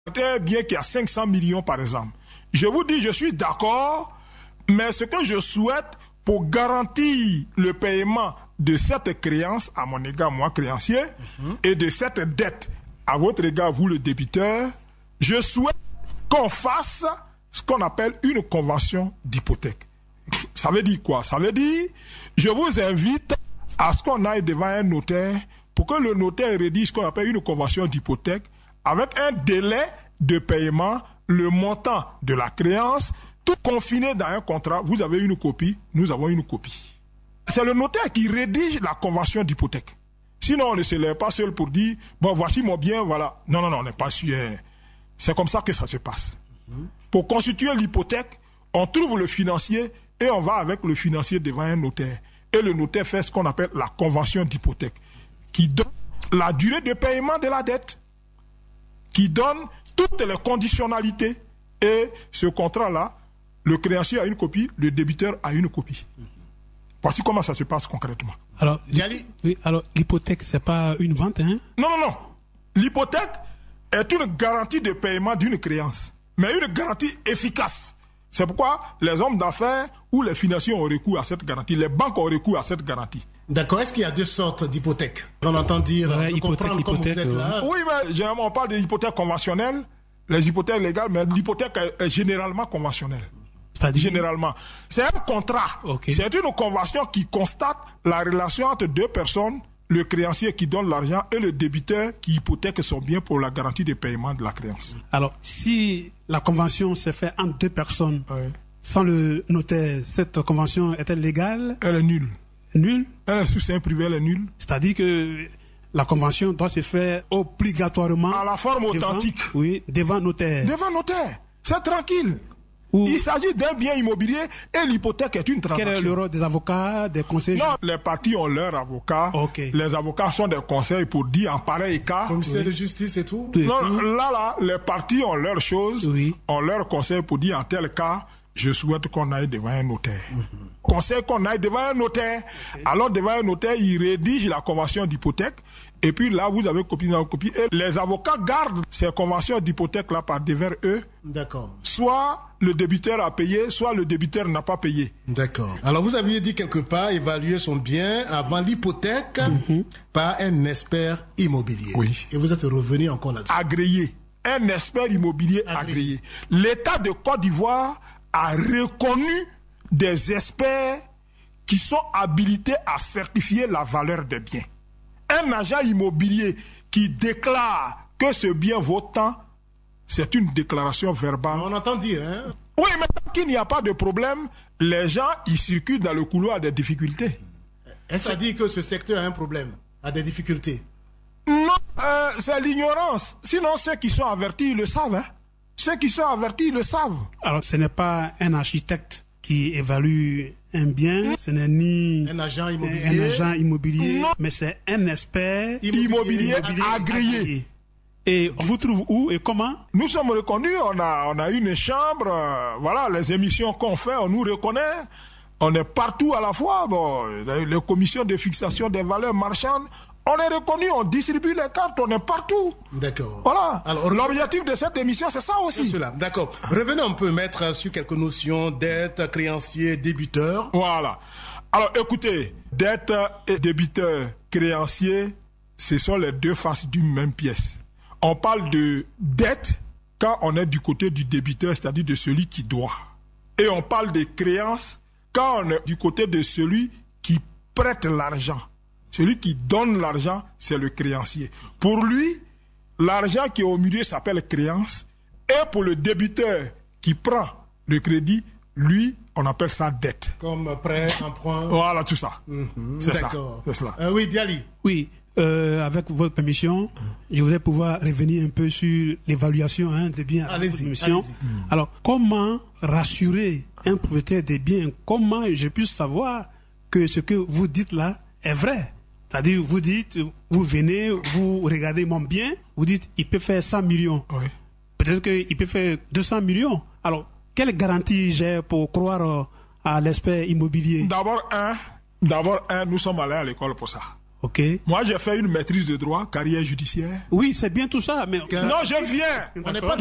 un bien qui a 500 millions par exemple. Je vous dis, je suis d'accord, mais ce que je souhaite pour garantir le paiement de cette créance à mon égard, moi créancier, et de cette dette à votre égard, vous le débiteur, je souhaite qu'on fasse ce qu'on appelle une convention d'hypothèque. Ça veut dire quoi? Ça veut dire, je vous invite à ce qu'on aille devant un notaire pour que le notaire rédige ce qu'on appelle une convention d'hypothèque avec un délai de paiement, le montant de la créance, tout confiné dans un contrat. Vous avez une copie, nous avons une copie. C'est le notaire qui rédige la convention d'hypothèque. Sinon, on ne se lève pas seul pour dire, bon, voici mon bien, voilà. Non, on n'est pas sûr. C'est comme ça que ça se passe. Pour constituer l'hypothèque, on trouve le financier et on va avec le financier devant un notaire. Et le notaire fait ce qu'on appelle la convention d'hypothèque, qui donne la durée de paiement de la dette, qui donne toutes les conditionnalités. Et ce contrat-là, le créancier a une copie, le débiteur a une copie. Voici comment ça se passe concrètement. Alors, l'hypothèque, c'est pas une vente, hein? Non. L'hypothèque est une garantie de paiement d'une créance, mais une garantie efficace. C'est pourquoi les hommes d'affaires ou les financiers ont recours à cette garantie, les banques ont recours à cette garantie. D'accord. Est-ce qu'il y a deux sortes d'hypothèques? On entend dire, hypothèque, comme vous êtes là. Oui, mais généralement on parle des hypothèques conventionnelles, les hypothèques légales, mais l'hypothèque est généralement conventionnelle. C'est-à-dire? Généralement. C'est un contrat. Okay. C'est une convention qui constate la relation entre deux personnes, le créancier qui donne l'argent et le débiteur qui hypothèque son bien pour la garantie de paiement de la créance. Alors, si la convention se fait entre deux personnes, sans le notaire, cette convention est-elle légale? Elle est nulle. Nulle? Elle est sous seing privé, elle est nulle. C'est-à-dire que la convention doit se faire obligatoirement... À la forme authentique. Devant notaire. Devant notaire. C'est tranquille. Il s'agit d'un bien immobilier et l'hypothèque est une transaction. Quel est le rôle des avocats, des conseils? Non, les parties ont leurs avocats. Okay. Les avocats sont des conseils pour dire en pareil cas. Commissaire de justice et tout? Non, là, les parties ont leurs choses, ont leurs conseils pour dire en tel cas, je souhaite qu'on aille devant un notaire. Conseil qu'on aille devant un notaire. Alors devant un notaire, il rédige la convention d'hypothèque. Et puis là, vous avez copie dans la copie. Et les avocats gardent ces conventions d'hypothèque-là par devers eux. D'accord. Soit le débiteur a payé, soit le débiteur n'a pas payé. D'accord. Alors vous aviez dit quelque part évaluer son bien avant l'hypothèque par un expert immobilier. Oui. Et vous êtes revenu encore là-dessus. Agréé. Un expert immobilier agréé. L'État de Côte d'Ivoire a reconnu des experts qui sont habilités à certifier la valeur des biens. Un agent immobilier qui déclare que ce bien vaut tant, c'est une déclaration verbale. On entend dire, hein? Oui, mais tant qu'il n'y a pas de problème, les gens, ils circulent dans le couloir des difficultés. Est-ce à dire que ce secteur a un problème, a des difficultés? Non, c'est l'ignorance. Sinon, ceux qui sont avertis, ils le savent. Hein? Ceux qui sont avertis, ils le savent. Alors, ce n'est pas un architecte qui évalue un bien, ce n'est ni un agent immobilier, mais c'est un expert immobilier agréé. Et on vous trouve où et comment? Nous sommes reconnus, on a une chambre, voilà, les émissions qu'on fait, on nous reconnaît, on est partout à la fois, bon, les commissions de fixation des valeurs marchandes, on est reconnu, on distribue les cartes, on est partout. D'accord. Voilà. Alors, l'objectif de cette émission, c'est ça aussi. C'est cela. D'accord. Revenons un peu, maître, sur quelques notions dette, créancier, débiteur. Voilà. Alors, écoutez, dette et débiteur, créancier, ce sont les deux faces d'une même pièce. On parle de dette quand on est du côté du débiteur, c'est-à-dire de celui qui doit. Et on parle de créance quand on est du côté de celui qui prête l'argent. Celui qui donne l'argent, c'est le créancier. Pour lui, l'argent qui est au milieu s'appelle créance. Et pour le débiteur qui prend le crédit, lui, on appelle ça dette. Comme prêt, emprunt. Voilà, tout ça. C'est ça. C'est cela. Oui, Bialy. Oui, avec votre permission, je voudrais pouvoir revenir un peu sur l'évaluation des biens. Allez-y. Alors, comment rassurer un propriétaire des biens? Comment je puis savoir que ce que vous dites là est vrai? C'est-à-dire, vous dites, vous venez, vous regardez mon bien, vous dites, il peut faire 100 millions. Oui. Peut-être qu'il peut faire 200 millions. Alors, quelle garantie j'ai pour croire à l'expert immobilier? D'abord, nous sommes allés à l'école pour ça. Ok. Moi, j'ai fait une maîtrise de droit, carrière judiciaire. Oui, c'est bien tout ça, mais... Non, je viens. On n'est pas